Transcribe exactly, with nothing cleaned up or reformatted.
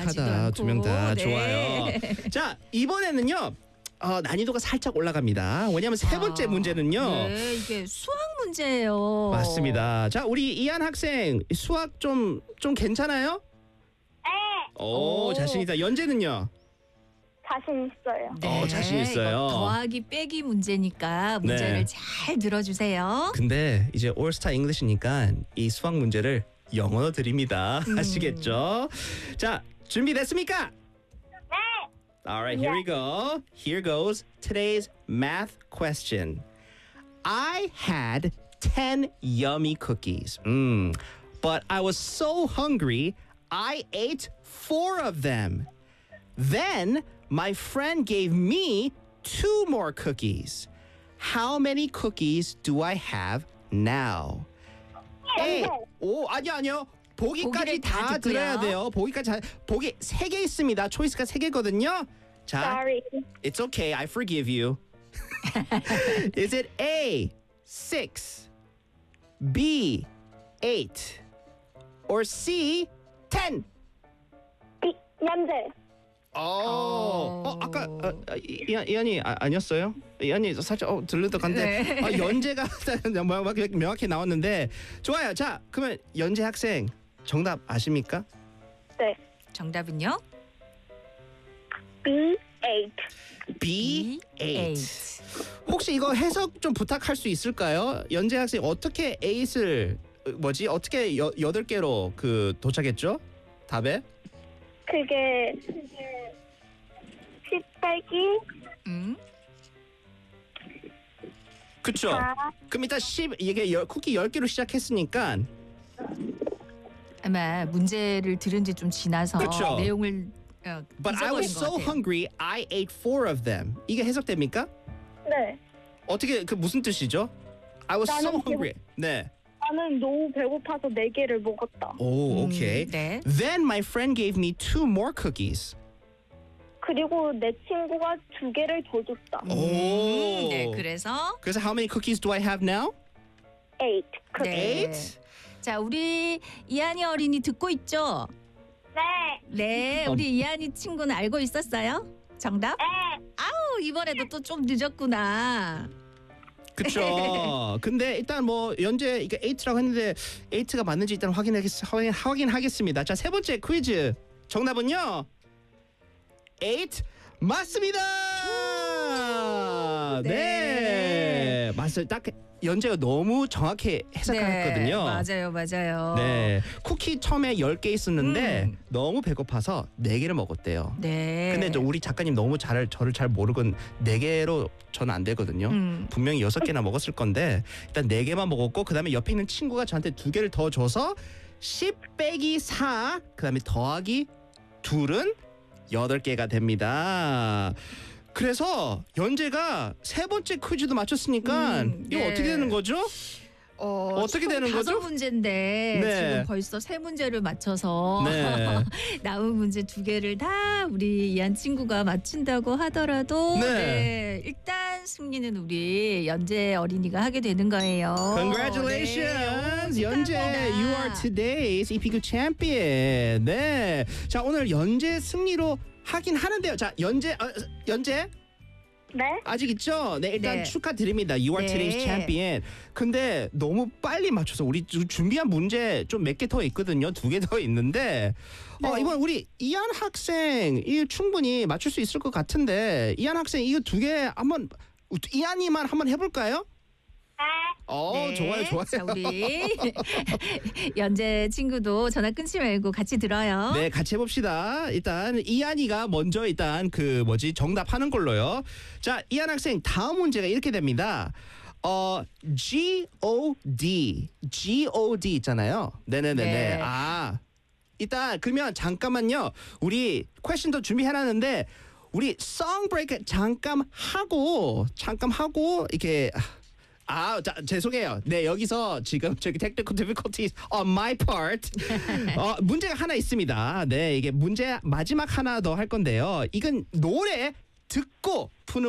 완벽하다. 두 명 다 네. 좋아요. 자, 이번에는요. 어, 난이도가 살짝 올라갑니다. 왜냐하면 세 번째 아, 문제는요. 네, 이게 수학 문제예요. 맞습니다. 자, 우리 이한 학생 수학 좀 좀 괜찮아요? 네. 오, 오. 자신 있다. 연재는요? 자신 있어요. 어, 자신 있어요. 이거 더하기 빼기 문제니까 문제를 네. 잘 들어주세요. 근데 이제 올스타 잉글리시니까 이 수학 문제를 영어로 드립니다. 음. 아시겠죠? 자, 준비됐습니까? 네. Alright, here we go. Here goes today's math question. I had ten yummy cookies. Mm. But I was so hungry, I ate four of them. Then my friend gave me two more cookies. How many cookies do I have now? A. 오, 아니요, 아니요. 보기까지 보기를 다 다 듣고요. 들어야 돼요. 보기까지 다, 보기 세 개 있습니다. 초이스가 세 개거든요. 자, Sorry. it's okay. I forgive you. Is it A, six, B, eight, or C, ten? 비, 연재. 어, 어 아까 어, 어, 이- 이한 이한이 아, 아니었어요? 이한이 살짝 어 들르덕한데 네. 아, 연재가 명확히, 명확히 나왔는데 좋아요. 자, 그러면 연재 학생 정답 아십니까? 네. 정답은요? B eight. B eight. 혹시 이거 해석 좀 부탁할 수 있을까요? 연재 학생 어떻게 eight을 뭐지 어떻게 여, 여덟 개로 그 도착했죠? 답에? 그게 십 빼기 음? 그쵸? 사. 그럼 일단 십 이게 열, 쿠키 열 개로 시작했으니까 아마 문제를 들은 지 좀 지나서 그쵸. 내용을 어, But I was 잊어버린 것 so 같아요. hungry, I ate four of them. 이게 해석됩니까? 네. 어떻게 그 무슨 뜻이죠? I was so 나는 hungry. 네. 나는 너무 배고파서 네 개를 먹었다. 오, 음, 오케이. 네. Then my friend gave me two more cookies. 그리고 내 친구가 두 개를 더 줬다. 오. 음, 네, 그래서 그래서 how many cookies do I have now? eight. 그 네. Eight? 자, 우리 이한이 어린이 듣고 있죠? 네. 네, 우리 이한이 친구는 알고 있었어요? 정답? 네. 아우, 이번에도 또 좀 늦었구나. 그쵸. 근데 일단 뭐 연재 이게 eight라고 했는데 eight가 맞는지 일단 확인하겠, 확인, 확인하겠습니다. 자, 세 번째 퀴즈. 정답은요? eight 맞습니다. 네. 네. 맞아요. 딱 연재가 너무 정확히 해석했거든요. 네, 맞아요, 맞아요. 네. 쿠키 처음에 열 개 있었는데 음. 너무 배고파서 네 개를 먹었대요. 네. 근데 저 우리 작가님 너무 잘 저를 잘 모르고 네 개로 저는 안 되거든요. 음. 분명히 여섯 개나 먹었을 건데 일단 네 개만 먹었고 그다음에 옆에 있는 친구가 저한테 두 개를 더 줘서 십 빼기 사 그다음에 더하기 둘은 여덟 개가 됩니다. 그래서 연재가 세 번째 퀴즈도 맞췄으니까 음, 이거 네. 어떻게 되는 거죠? 어, 어떻게 총 되는 다섯 거죠? 문제인데 네. 지금 벌써 세 문제를 맞춰서 네. 남은 문제 두 개를 다 우리 이한 친구가 맞춘다고 하더라도 네. 네, 일단 승리는 우리 연재 어린이가 하게 되는 거예요. Congratulations, 네, 오, 연재. 축하합니다. You are today's 이피큐 champion. 네. 자, 오늘 연재 승리로 하긴 하는데요. 자, 연재 어, 연재 네. 아직 있죠? 네, 일단 네. 축하드립니다. You are 네. today's champion. 근데 너무 빨리 맞춰서 우리 주- 준비한 문제 좀 몇 개 더 있거든요. 두 개 더 있는데 어, 네. 이번 우리 이한 학생 이 충분히 맞출 수 있을 것 같은데 이한 학생 이거 두 개 한번 이한이만 한번 해볼까요? 어, 네. 좋아요, 좋아요. 자, 우리 연재 친구도 전화 끊지 말고 같이 들어요. 네, 같이 해봅시다. 일단 이한이가 먼저 일단 그 뭐지 정답하는 걸로요. 자, 이한 학생 다음 문제가 이렇게 됩니다. 어, G O D, G O D 있잖아요. 네네네네. 네. 아, 일단 그러면 잠깐만요. 우리 퀘션도 준비해놨는데 우리 song break 잠깐 하고 잠깐 하고 이렇게. 아, 자, 죄송해요. 네, 여기서 지금 저기 technical difficulties on my part. 어, 문제가 하나 있습니다. 네, 이게 문제 마지막 하나 더 할 건데요. 이건 노래 듣고 푸는